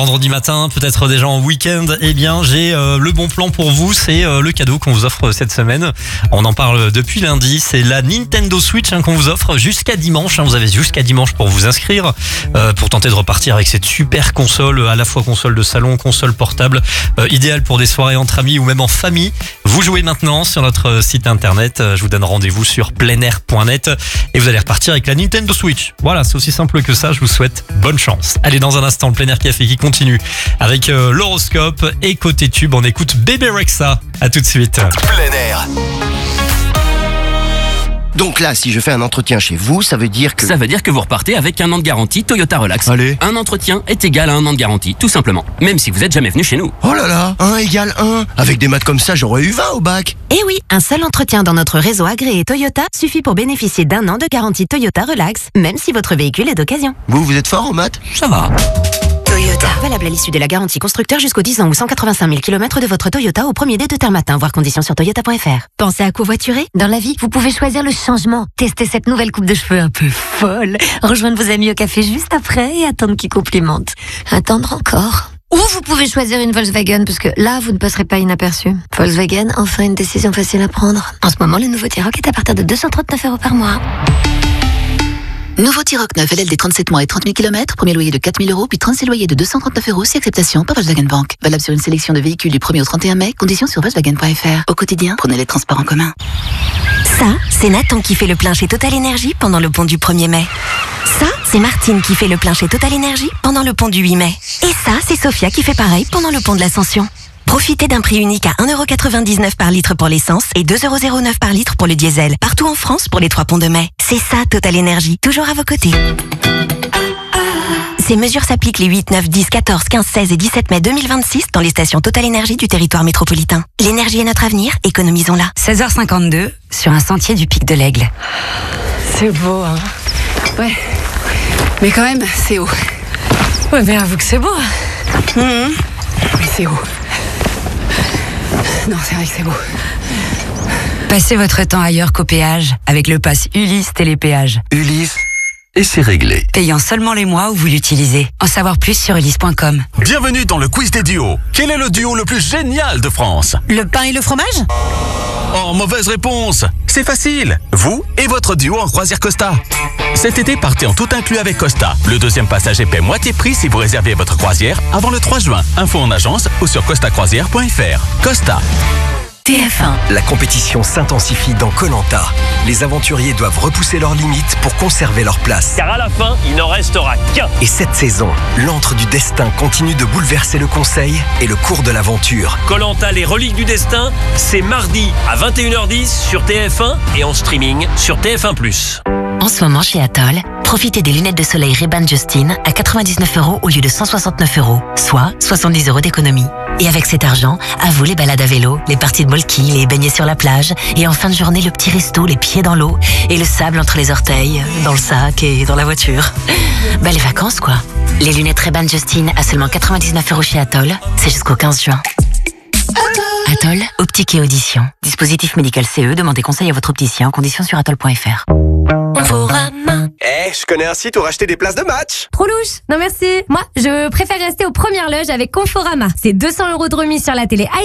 vendredi matin, peut-être déjà en week-end, eh bien j'ai le bon plan pour vous, c'est le cadeau qu'on vous offre cette semaine. On en parle depuis lundi, c'est la Nintendo Switch qu'on vous offre jusqu'à dimanche. Vous avez jusqu'à dimanche pour vous inscrire, pour tenter de repartir avec cette super console, à la fois console de salon, console portable, idéale pour des soirées entre amis ou même en famille. Vous jouez maintenant sur notre site internet, je vous donne rendez-vous sur pleinair.net et vous allez repartir avec la Nintendo Switch. Voilà, c'est aussi simple que ça, je vous souhaite bonne chance. Allez, dans un instant, le Plein Air Café qui continue avec l'horoscope et côté tube, on écoute Bébé Rexha. À tout de suite. Plein Air. Donc là, si je fais un entretien chez vous, ça veut dire que... Ça veut dire que vous repartez avec 1 an de garantie Toyota Relax. Allez. Un entretien est égal à 1 an de garantie, tout simplement. Même si vous êtes jamais venu chez nous. Oh là là, 1 égale 1. Avec des maths comme ça, j'aurais eu 20 au bac. Eh oui, un seul entretien dans notre réseau agréé Toyota suffit pour bénéficier d'1 an de garantie Toyota Relax, même si votre véhicule est d'occasion. Vous êtes fort en maths? Ça va. Toyota. Valable à l'issue de la garantie constructeur jusqu'aux 10 ans ou 185 000 km de votre Toyota au premier dès 2 matin. Voir conditions sur toyota.fr. Pensez à covoiturer? Dans la vie, vous pouvez choisir le changement. Testez cette nouvelle coupe de cheveux un peu folle. Rejoindre vos amis au café juste après et attendre qu'ils complimentent. Attendre encore. Ou vous pouvez choisir une Volkswagen, parce que là, vous ne passerez pas inaperçu. Volkswagen, enfin une décision facile à prendre. En ce moment, le nouveau T-Roc est à partir de 239 € par mois. Nouveau T-Roc 9, LLD 37 mois et 30 000 km, premier loyer de 4 000 €, puis 36 loyers de 239 €, si acceptation par Volkswagen Bank. Valable sur une sélection de véhicules du 1er au 31 mai, conditions sur Volkswagen.fr. Au quotidien, prenez les transports en commun. Ça, c'est Nathan qui fait le plein chez Total Energy pendant le pont du 1er mai. Ça, c'est Martine qui fait le plein chez Total Energy pendant le pont du 8 mai. Et ça, c'est Sophia qui fait pareil pendant le pont de l'Ascension. Profitez d'un prix unique à 1,99 € par litre pour l'essence et 2,09 € par litre pour le diesel. Partout en France pour les 3 ponts de mai. C'est ça Total Energy, toujours à vos côtés. Ces mesures s'appliquent les 8, 9, 10, 14, 15, 16 et 17 mai 2026 dans les stations Total Energy du territoire métropolitain. L'énergie est notre avenir, économisons-la. 16h52 sur un sentier du Pic de l'Aigle. C'est beau, hein. Ouais. Mais quand même, c'est haut. Ouais, mais avoue que c'est beau. Mais c'est haut. Non, c'est vrai que c'est beau. Passez votre temps ailleurs qu'au péage avec le pass Ulysse Télépéage. Ulysse, et c'est réglé. Payant seulement les mois où vous l'utilisez. En savoir plus sur ulysse.com. Bienvenue dans le quiz des duos. Quel est le duo le plus génial de France? Le pain et le fromage? Oh, mauvaise réponse. C'est facile. Vous et votre duo en croisière Costa. Cet été, partez en tout inclus avec Costa. Le deuxième passager paie moitié prix si vous réservez votre croisière avant le 3 juin. Info en agence ou sur costacroisière.fr. Costa. TF1. La compétition s'intensifie dans Koh-Lanta. Les aventuriers doivent repousser leurs limites pour conserver leur place. Car à la fin, il n'en restera qu'un. Et cette saison, l'antre du destin continue de bouleverser le conseil et le cours de l'aventure. Koh-Lanta, les reliques du destin, c'est mardi à 21h10 sur TF1 et en streaming sur TF1+. En ce moment chez Atoll, profitez des lunettes de soleil Ray-Ban Justin à 99 € au lieu de 169 €, soit 70 € d'économie. Et avec cet argent, à vous les balades à vélo, les parties de molki, les baignets sur la plage, et en fin de journée, le petit resto, les pieds dans l'eau, et le sable entre les orteils, dans le sac et dans la voiture. Bah les vacances quoi. Les lunettes Ray-Ban Justin à seulement 99 € chez Atoll, c'est jusqu'au 15 juin. Atoll, optique et audition. Dispositif médical CE, demandez conseil à votre opticien, conditions sur atoll.fr. Je connais un site où racheter des places de match. Trop louche. Non merci. Moi, je préfère rester aux premières loges avec Conforama. C'est 200 € de remise sur la télé